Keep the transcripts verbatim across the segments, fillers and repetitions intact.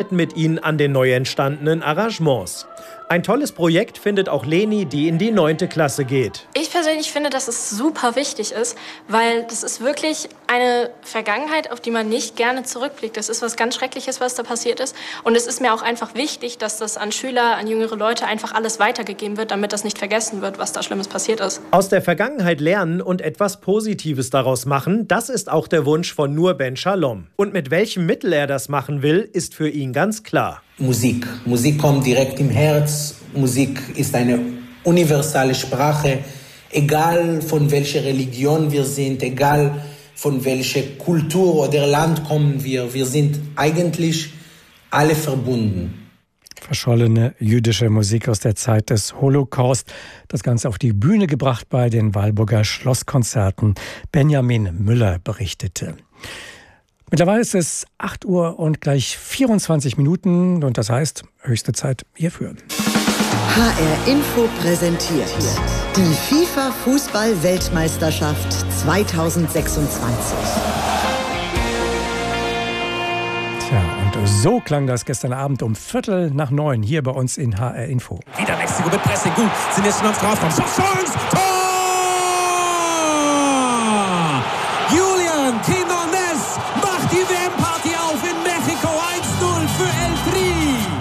arbeiten mit ihnen an den neu entstandenen Arrangements. Ein tolles Projekt findet auch Leni, die in die neunte Klasse geht. Ich persönlich finde, dass es super wichtig ist, weil das ist wirklich eine Vergangenheit, auf die man nicht gerne zurückblickt. Das ist was ganz Schreckliches, was da passiert ist. Und es ist mir auch einfach wichtig, dass das an Schüler, an jüngere Leute einfach alles weitergegeben wird, damit das nicht vergessen wird, was da Schlimmes passiert ist. Aus der Vergangenheit lernen und etwas Positives daraus machen, das ist auch der Wunsch von Nur Ben Shalom. Und mit welchem Mittel er das machen will, ist für ihn ganz klar. Musik. Musik kommt direkt im Herz. Musik ist eine universale Sprache. Egal von welcher Religion wir sind, egal von welcher Kultur oder Land kommen wir, wir sind eigentlich alle verbunden. Verschollene jüdische Musik aus der Zeit des Holocaust. Das Ganze auf die Bühne gebracht bei den Walburger Schlosskonzerten. Benjamin Müller berichtete. Mittlerweile ist es acht Uhr und gleich vierundzwanzig Minuten und das heißt, höchste Zeit hierfür. H R Info präsentiert die FIFA-Fußball-Weltmeisterschaft zweitausendsechsundzwanzig. Tja, und so klang das gestern Abend um Viertel nach neun hier bei uns in H R Info. Wieder Mexiko mit Pressing, gut, sind jetzt schon am Strafraum. Chance, Tor! Julian Quinones macht die W M-Party auf in Mexiko, eins null für El Tri.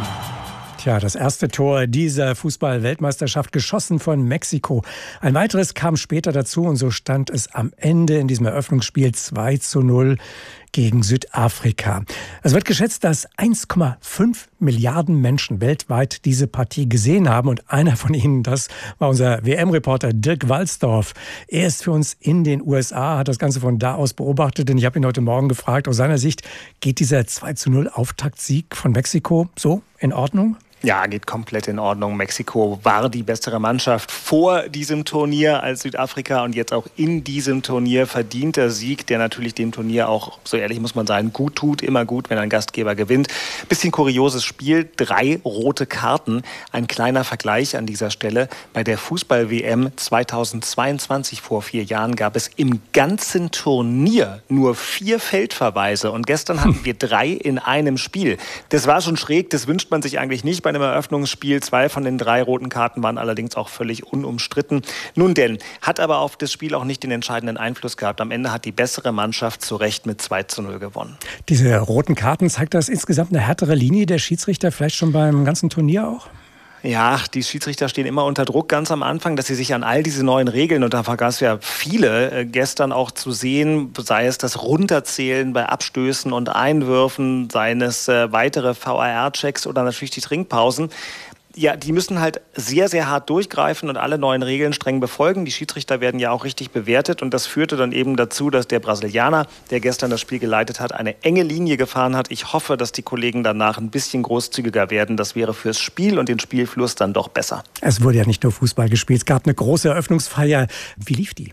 Tja, das erste Tor dieser Fußball-Weltmeisterschaft geschossen von Mexiko. Ein weiteres kam später dazu und so stand es am Ende in diesem Eröffnungsspiel zwei zu null gegen Südafrika. Es wird geschätzt, dass eins Komma fünf Milliarden Menschen weltweit diese Partie gesehen haben. Und einer von ihnen, das war unser W M-Reporter Dirk Walsdorf. Er ist für uns in den U S A, hat das Ganze von da aus beobachtet. Und ich habe ihn heute Morgen gefragt, aus seiner Sicht, geht dieser zwei zu null Auftaktsieg von Mexiko so in Ordnung? Ja, geht komplett in Ordnung. Mexiko war die bessere Mannschaft vor diesem Turnier als Südafrika und jetzt auch in diesem Turnier verdienter Sieg, der natürlich dem Turnier auch, so ehrlich muss man sagen, gut tut. Immer gut, wenn ein Gastgeber gewinnt. Bisschen kurioses Spiel, drei rote Karten. Ein kleiner Vergleich an dieser Stelle. Bei der Fußball-W M zweitausendzweiundzwanzig vor vier Jahren gab es im ganzen Turnier nur vier Feldverweise und gestern hatten wir drei in einem Spiel. Das war schon schräg, das wünscht man sich eigentlich nicht bei einem Eröffnungsspiel. Zwei von den drei roten Karten waren allerdings auch völlig unumstritten. Nun denn, hat aber auf das Spiel auch nicht den entscheidenden Einfluss gehabt. Am Ende hat die bessere Mannschaft zu Recht mit zwei zu null gewonnen. Diese roten Karten, zeigt das insgesamt eine härtere Linie der Schiedsrichter, vielleicht schon beim ganzen Turnier auch? Ja, die Schiedsrichter stehen immer unter Druck ganz am Anfang, dass sie sich an all diese neuen Regeln, und da gab es ja viele äh, gestern auch zu sehen, sei es das Runterzählen bei Abstößen und Einwürfen, seien es äh, weitere V A R-Checks oder natürlich die Trinkpausen. Ja, die müssen halt sehr, sehr hart durchgreifen und alle neuen Regeln streng befolgen. Die Schiedsrichter werden ja auch richtig bewertet und das führte dann eben dazu, dass der Brasilianer, der gestern das Spiel geleitet hat, eine enge Linie gefahren hat. Ich hoffe, dass die Kollegen danach ein bisschen großzügiger werden. Das wäre fürs Spiel und den Spielfluss dann doch besser. Es wurde ja nicht nur Fußball gespielt, es gab eine große Eröffnungsfeier. Wie lief die?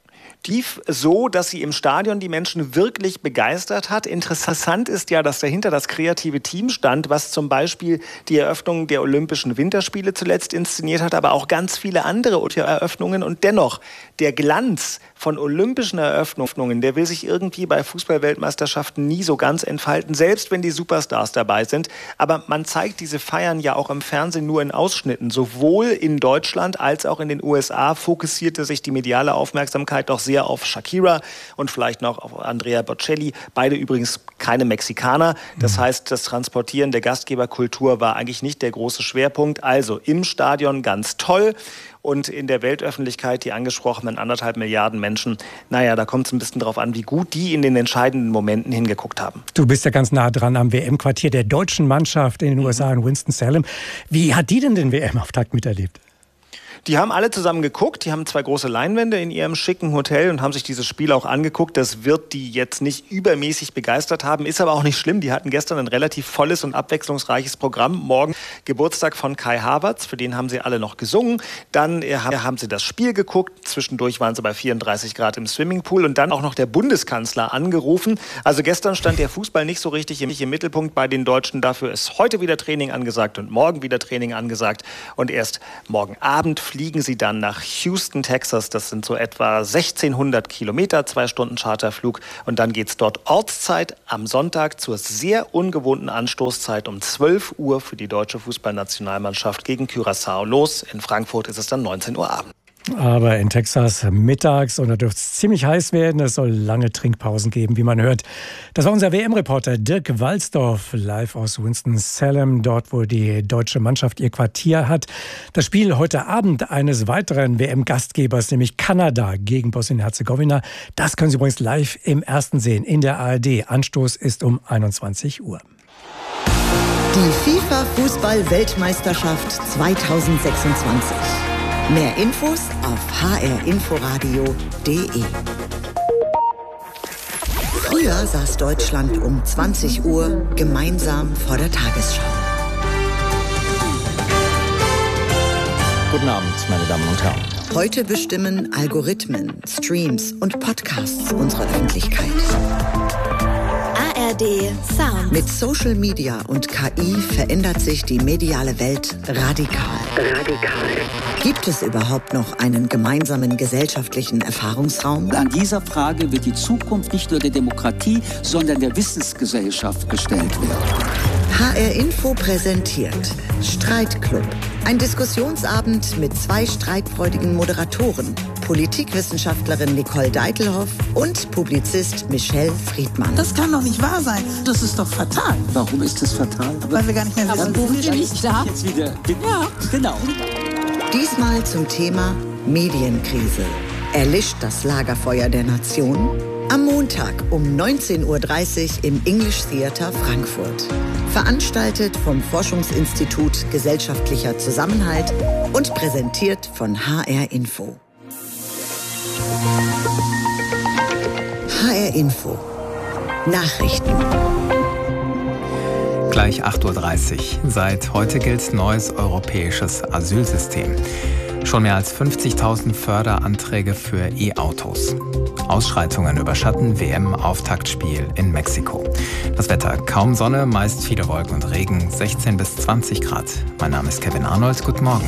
Lief so, dass sie im Stadion die Menschen wirklich begeistert hat. Interessant ist ja, dass dahinter das kreative Team stand, was zum Beispiel die Eröffnung der Olympischen Winterspiele zuletzt inszeniert hat, aber auch ganz viele andere Eröffnungen. Und dennoch, der Glanz von olympischen Eröffnungen, der will sich irgendwie bei Fußball-Weltmeisterschaften nie so ganz entfalten, selbst wenn die Superstars dabei sind. Aber man zeigt diese Feiern ja auch im Fernsehen nur in Ausschnitten. Sowohl in Deutschland als auch in den U S A fokussierte sich die mediale Aufmerksamkeit doch sehr auf Shakira und vielleicht noch auf Andrea Bocelli. Beide übrigens keine Mexikaner. Das heißt, das Transportieren der Gastgeberkultur war eigentlich nicht der große Schwerpunkt. Also im Stadion ganz toll. Und in der Weltöffentlichkeit die angesprochenen anderthalb Milliarden Menschen, naja, da kommt es ein bisschen drauf an, wie gut die in den entscheidenden Momenten hingeguckt haben. Du bist ja ganz nah dran am W M-Quartier der deutschen Mannschaft in den U S A, in Winston-Salem. Wie hat die denn den W M-Auftakt miterlebt? Die haben alle zusammen geguckt, die haben zwei große Leinwände in ihrem schicken Hotel und haben sich dieses Spiel auch angeguckt. Das wird die jetzt nicht übermäßig begeistert haben, ist aber auch nicht schlimm. Die hatten gestern ein relativ volles und abwechslungsreiches Programm. Morgen Geburtstag von Kai Havertz, für den haben sie alle noch gesungen. Dann haben sie das Spiel geguckt, zwischendurch waren sie bei vierunddreißig Grad im Swimmingpool und dann auch noch der Bundeskanzler angerufen. Also gestern stand der Fußball nicht so richtig im Mittelpunkt bei den Deutschen. Dafür ist heute wieder Training angesagt und morgen wieder Training angesagt. Und erst morgen Abend fliegen sie dann nach Houston, Texas. Das sind so etwa sechzehnhundert Kilometer, zwei Stunden Charterflug. Und dann geht es dort Ortszeit am Sonntag zur sehr ungewohnten Anstoßzeit um zwölf Uhr für die deutsche Fußballnationalmannschaft gegen Curaçao los. In Frankfurt ist es dann neunzehn Uhr abends. Aber in Texas mittags und da dürfte es ziemlich heiß werden. Es soll lange Trinkpausen geben, wie man hört. Das war unser W M-Reporter Dirk Walsdorf, live aus Winston-Salem, dort wo die deutsche Mannschaft ihr Quartier hat. Das Spiel heute Abend eines weiteren W M-Gastgebers, nämlich Kanada gegen Bosnien-Herzegowina. Das können Sie übrigens live im Ersten sehen in der A R D. Anstoß ist um einundzwanzig Uhr. Die FIFA-Fußball-Weltmeisterschaft zweitausendsechsundzwanzig. Mehr Infos auf h r inforadio punkt d e. Früher saß Deutschland um zwanzig Uhr gemeinsam vor der Tagesschau. Guten Abend, meine Damen und Herren. Heute bestimmen Algorithmen, Streams und Podcasts unsere Öffentlichkeit. A R D Sound. Mit Social Media und K I verändert sich die mediale Welt radikal. Radikal. Gibt es überhaupt noch einen gemeinsamen gesellschaftlichen Erfahrungsraum? An dieser Frage wird die Zukunft nicht nur der Demokratie, sondern der Wissensgesellschaft gestellt werden. H R Info präsentiert Streitclub. Ein Diskussionsabend mit zwei streitfreudigen Moderatoren. Politikwissenschaftlerin Nicole Deitelhoff und Publizist Michelle Friedmann. Das kann doch nicht wahr sein. Das ist doch fatal. Warum ist das fatal? Weil wir gar nicht mehr wissen, Aber wo wir nicht da. Jetzt wieder. Ja, genau. Diesmal zum Thema Medienkrise. Erlischt das Lagerfeuer der Nation? Am Montag um neunzehn Uhr dreißig im English Theater Frankfurt. Veranstaltet vom Forschungsinstitut Gesellschaftlicher Zusammenhalt und präsentiert von H R Info. H R Info. Nachrichten. Gleich acht Uhr dreißig. Seit heute gilt neues europäisches Asylsystem. Schon mehr als fünfzigtausend Förderanträge für E-Autos. Ausschreitungen überschatten W M-Auftaktspiel in Mexiko. Das Wetter: kaum Sonne, meist viele Wolken und Regen, sechzehn bis zwanzig Grad. Mein Name ist Kevin Arnold, guten Morgen.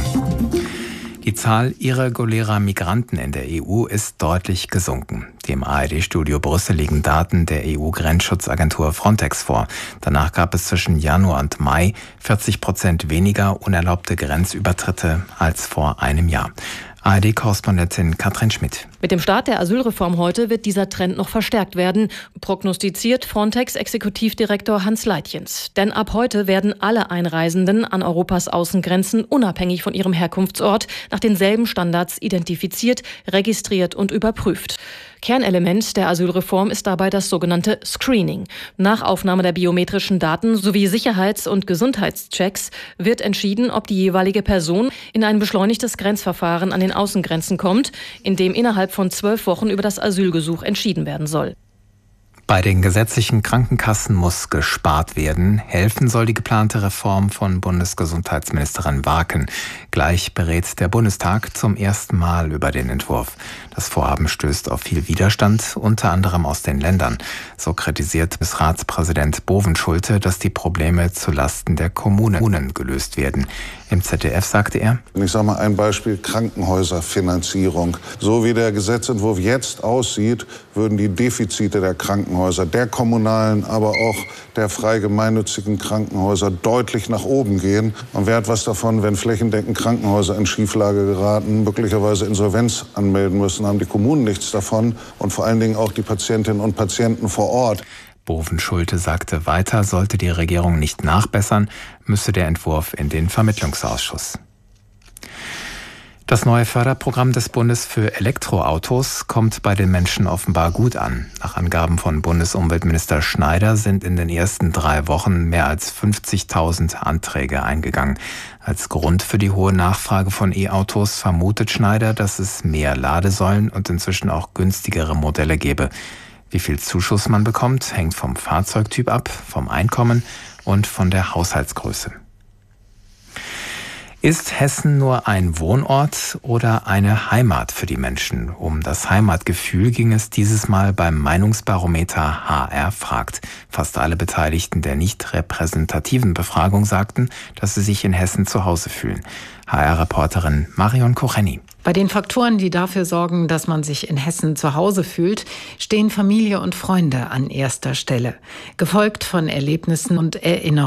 Die Zahl irregulärer Migranten in der E U ist deutlich gesunken. Dem A R D-Studio Brüssel liegen Daten der E U-Grenzschutzagentur Frontex vor. Danach gab es zwischen Januar und Mai vierzig Prozent weniger unerlaubte Grenzübertritte als vor einem Jahr. A R D-Korrespondentin Katrin Schmidt. Mit dem Start der Asylreform heute wird dieser Trend noch verstärkt werden, prognostiziert Frontex-Exekutivdirektor Hans Leitjens. Denn ab heute werden alle Einreisenden an Europas Außengrenzen unabhängig von ihrem Herkunftsort nach denselben Standards identifiziert, registriert und überprüft. Kernelement der Asylreform ist dabei das sogenannte Screening. Nach Aufnahme der biometrischen Daten sowie Sicherheits- und Gesundheitschecks wird entschieden, ob die jeweilige Person in ein beschleunigtes Grenzverfahren an den Außengrenzen kommt, in dem innerhalb von zwölf Wochen über das Asylgesuch entschieden werden soll. Bei den gesetzlichen Krankenkassen muss gespart werden. Helfen soll die geplante Reform von Bundesgesundheitsministerin Warken. Gleich berät der Bundestag zum ersten Mal über den Entwurf. Das Vorhaben stößt auf viel Widerstand, unter anderem aus den Ländern. So kritisiert Bundesratspräsident Bovenschulte, dass die Probleme zulasten der Kommunen gelöst werden. Im Z D F sagte er: Ich sage mal ein Beispiel: Krankenhäuserfinanzierung. So wie der Gesetzentwurf jetzt aussieht, würden die Defizite der Krankenhäuser, der kommunalen, aber auch der frei gemeinnützigen Krankenhäuser deutlich nach oben gehen. Und wer hat was davon, wenn flächendeckend Krankenhäuser in Schieflage geraten, möglicherweise Insolvenz anmelden müssen, haben die Kommunen nichts davon und vor allen Dingen auch die Patientinnen und Patienten vor Ort. Bovenschulte sagte weiter, sollte die Regierung nicht nachbessern, müsse der Entwurf in den Vermittlungsausschuss. Das neue Förderprogramm des Bundes für Elektroautos kommt bei den Menschen offenbar gut an. Nach Angaben von Bundesumweltminister Schneider sind in den ersten drei Wochen mehr als fünfzigtausend Anträge eingegangen. Als Grund für die hohe Nachfrage von E-Autos vermutet Schneider, dass es mehr Ladesäulen und inzwischen auch günstigere Modelle gäbe. Wie viel Zuschuss man bekommt, hängt vom Fahrzeugtyp ab, vom Einkommen und von der Haushaltsgröße. Ist Hessen nur ein Wohnort oder eine Heimat für die Menschen? Um das Heimatgefühl ging es dieses Mal beim Meinungsbarometer H R fragt. Fast alle Beteiligten der nicht repräsentativen Befragung sagten, dass sie sich in Hessen zu Hause fühlen. H R-Reporterin Marion Kocheni. Bei den Faktoren, die dafür sorgen, dass man sich in Hessen zu Hause fühlt, stehen Familie und Freunde an erster Stelle, gefolgt von Erlebnissen und Erinnerungen.